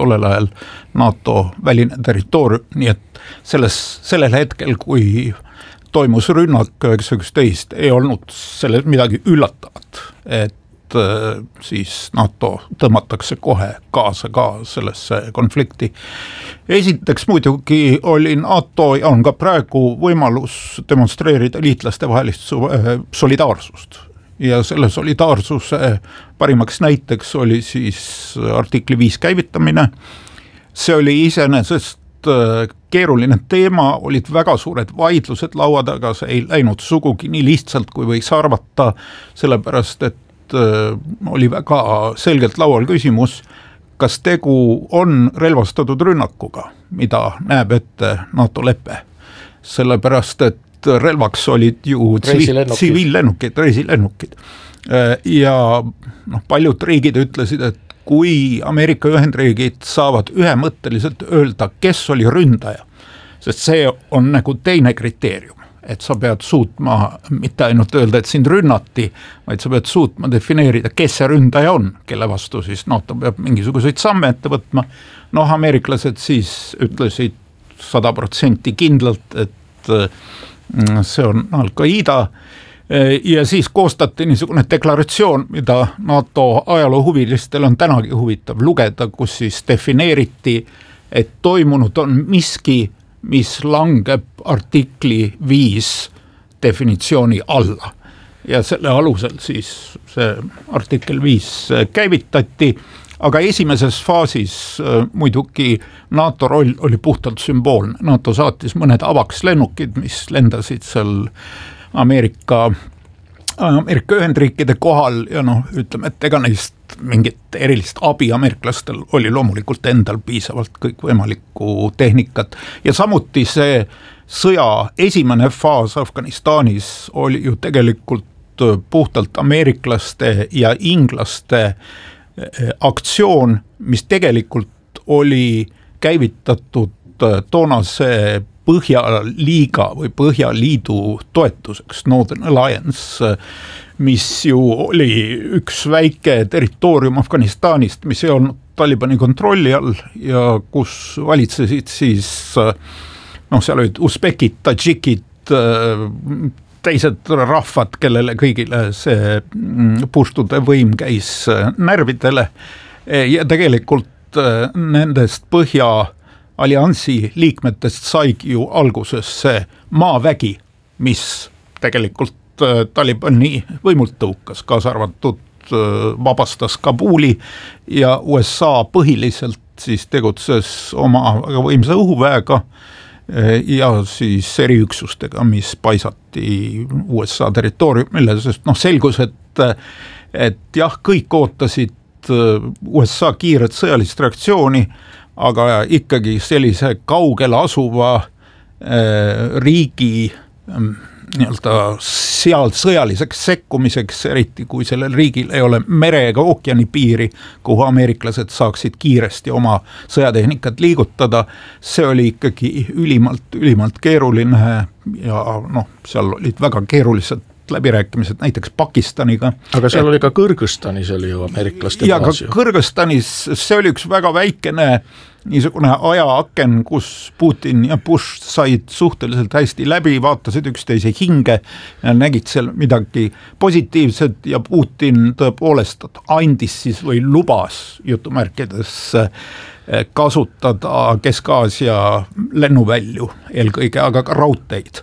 tollel ajal NATO väline territoorium, nii et sellel hetkel, kui toimus rünnak 911, ei olnud selles midagi üllatavat, et siis NATO tõmmatakse kohe kaasa ka sellesse konflikti. Esiteks muidugi oli NATO ja on ka praegu võimalus demonstreerida liitlaste vahelist solidaarsust. Ja selle solidaarsuse parimaks näiteks oli siis artikli 5 käivitamine. See oli iseenesest keeruline teema, olid väga suured vaidlused laua taga, see ei läinud sugugi nii lihtsalt, kui võiks arvata, sellepärast et oli väga selgelt laual küsimus, kas tegu on relvastatud rünnakuga, mida näeb ette NATO lepe. Sellepärast, et relvaks olid ju tsiviillennukid, reisilennukid. Ja paljud riigid ütlesid, et kui Ameerika Ühendriigid saavad ühemõtteliselt öelda, kes oli ründaja, sest see on nagu teine kriteerium, et sa pead suutma mitte ainult öelda, et sind rünnati, vaid sa pead suutma defineerida, kes see ründaja on, kelle vastu siis NATO peab mingisuguseid samme ette võtma. Ameeriklased siis ütlesid 100% kindlalt, et see on Al-Qaeda, ja siis koostati niisugune deklaratsioon, mida NATO ajaloohuvilistel on tänagi huvitav lugeda, kus siis defineeriti, et toimunud on miski, mis langeb artikli 5 definitsiooni alla. Ja selle alusel siis see artikkel 5 käivitati, aga esimeses faasis muidugi NATO roll oli puhtalt sümboolne. NATO saatis mõned avakslennukid, mis lendasid seal Ameerika Ühendriikide kohal ja ütleme, et ega neist mingit erilist abi ameeriklastel oli loomulikult endal piisavalt kõikvõimalikku tehnikat ja samuti see sõja esimene faas Afganistanis oli ju tegelikult puhtalt ameeriklaste ja inglaste aktsioon, mis tegelikult oli käivitatud toonase Põhjaliiga või Põhjaliidu toetuseks, Northern Alliance, mis ju oli üks väike territoorium Afganistanist, mis ei olnud Talibani kontrolli all ja kus valitsesid siis, seal olid usbekid, tadžikid, teised rahvad, kellele kõigile see puštude võim käis närvidele ja tegelikult nendest Põhja-alliansi liikmetest saigi ju alguses see maavägi, mis tegelikult Talibani võimult tõukas, kaasa arvatud vabastas Kabuli ja USA põhiliselt siis tegutses oma väga võimsa õhuväega ja siis eriüksustega, mis paisati USA territooriumile, sest selgus, et jah, kõik ootasid USA kiiret sõjalist reaktsiooni, aga ikkagi sellise kaugele asuva riigi seal sõjaliseks sekkumiseks, eriti kui sellel riigil ei ole mere ega ookeani piiri, kuhu ameeriklased saaksid kiiresti oma sõjatehnikat liigutada, see oli ikkagi ülimalt keeruline ja seal olid väga keerulised läbirääkimised näiteks Pakistaniga. Aga seal oli ka Kõrgõzstanis oli ju ameeriklaste ja baas. Ja ka Kõrgõzstanis see oli üks väga väikene niisugune ajaaken, kus Putin ja Bush said suhteliselt hästi läbi, vaatasid üksteise hinge ja nägid seal midagi positiivset ja Putin tõepoolest andis siis või lubas jutumärkides kasutada Kesk-Aasia lennuvälju eelkõige, aga ka raudteid.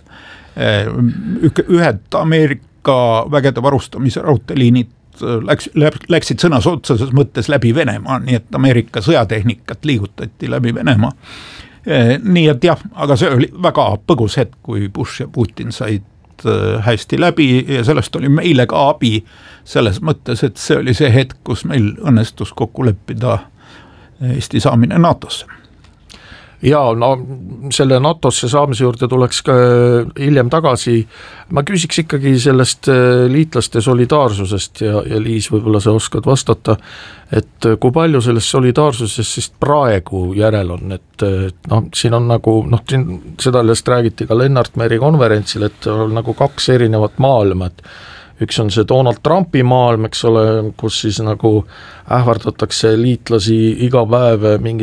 Ühed Ameerika vägede varustamise raudteeliinid läksid sõnas otseses mõttes läbi Venemaa, nii et Ameerika sõjatehnikat liigutati läbi Venemaa. Nii et jah, aga see oli väga põgus hetk, kui Bush ja Putin said hästi läbi ja sellest oli meile ka abi selles mõttes, et see oli see hetk, kus meil õnnestus kokku leppida Eesti saamine NATOsse. Ja selle NATOsse saamise juurde tuleks ka hiljem tagasi. Ma küsiks ikkagi sellest liitlaste solidaarsusest ja Liis, võib-olla sa oskad vastata, et kui palju sellest solidaarsusest siis praegu järel on, et siin on nagu, seda räägiti ka Lennart Meri konverentsil, et on nagu kaks erinevat maailma, et üks on see Donald Trumpi maailm, eks ole, kus siis nagu ähvardatakse liitlasi iga päev mingi